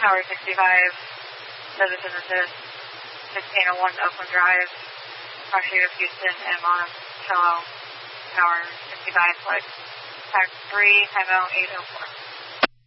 Tower 65, service and assist, 1601 Oakland Drive, Park Street of Houston, and Monticello, Tower 65, flight, type 3, time 804.